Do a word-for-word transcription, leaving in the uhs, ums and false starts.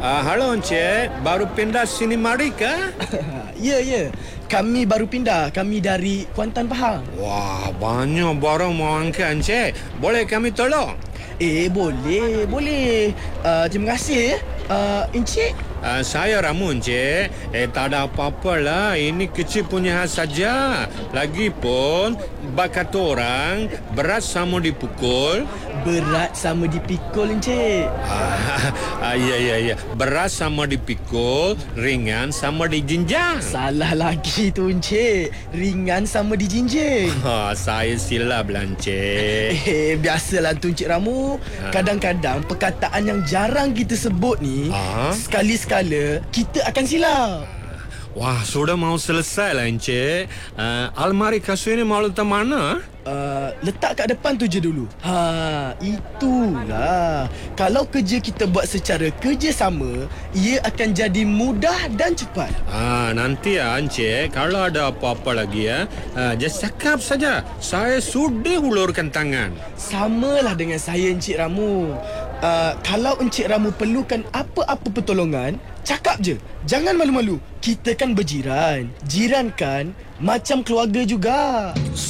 Uh, halo Encik, baru pindah sini mari ke? Ya, ya. Kami baru pindah. Kami dari Kuantan Pahang. Wah, banyak barang mau angkat Encik. Boleh kami tolong? Eh, boleh, boleh. Uh, terima kasih. Uh, Encik? Uh, saya Ramu Encik. Eh, tak ada apa-apa lah. Ini kecil punya hal saja. Lagipun, bakat orang, berat sama dipukul. Berat sama dipikul, Encik. Ah, ah, ya, ya, ya. Berat sama dipikul, ringan sama dijinjang. Salah lagi tu, Encik. Ringan sama dijinjing. Ha, saya silap lah Encik. Eh, biasalah tu, Encik Ramu. Kadang-kadang perkataan yang jarang kita sebut ni, Ah? sekali-sekala kita akan silap. Wah, sudah mau selesai lah Encik. Uh, almari kasut ini mau letak mana? Uh, letak kat depan tu je dulu. Ha, itulah. Kalau kerja kita buat secara kerjasama, ia akan jadi mudah dan cepat. Ah, nanti ya Encik, kalau ada apa-apa lagi ya, uh, just cakap saja. Saya sudah hulurkan tangan. Samalah dengan saya, Encik Ramu. Uh, kalau Encik Ramu perlukan apa-apa pertolongan, cakap je. Jangan malu-malu. Kita kan berjiran. Jiran kan macam keluarga juga.